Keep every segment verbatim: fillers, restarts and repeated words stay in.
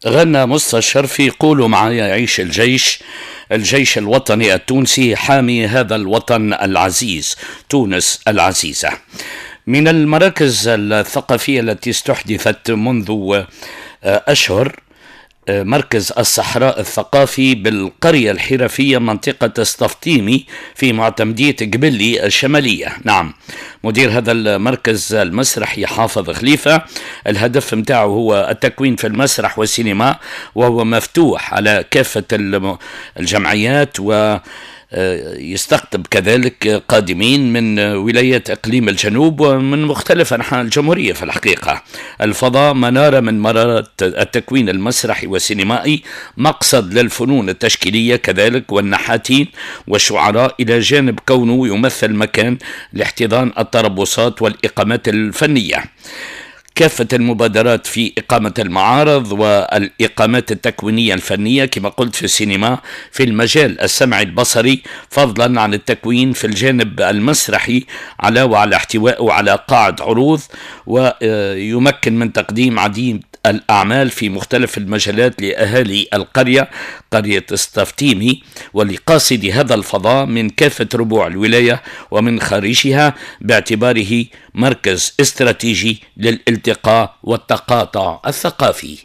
غنى مصطفى الشرفي: قولوا معي يعيش الجيش، الجيش الوطني التونسي حامي هذا الوطن العزيز، تونس العزيزة. من المراكز الثقافية التي استحدثت منذ أشهر مركز الصحراء الثقافي بالقرية الحرفية منطقة استفتيمي في معتمدية قبلي الشمالية. نعم، مدير هذا المركز المسرحي حافظ خليفة. الهدف متاعه هو التكوين في المسرح والسينما، وهو مفتوح على كافة الجمعيات، و يستقطب كذلك قادمين من ولاية إقليم الجنوب ومن مختلف أنحاء الجمهورية. في الحقيقة الفضاء منارة من منارات التكوين المسرحي والسينمائي، مقصد للفنون التشكيلية كذلك والنحاتين والشعراء، إلى جانب كونه يمثل مكان لاحتضان التربصات والإقامات الفنية. كافة المبادرات في إقامة المعارض والإقامات التكوينية الفنية كما قلت في السينما، في المجال السمعي البصري، فضلا عن التكوين في الجانب المسرحي، على وعلى احتوائه على قاعة عروض، ويمكن من تقديم عديد الأعمال في مختلف المجالات لأهالي القرية، قرية استفتيمي، ولقاصدي هذا الفضاء من كافة ربوع الولاية ومن خارجها، باعتباره مركز استراتيجي للالتقاء والتقاطع الثقافي.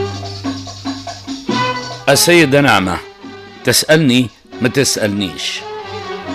السيدة نعمة: تسألني ما تسألنيش.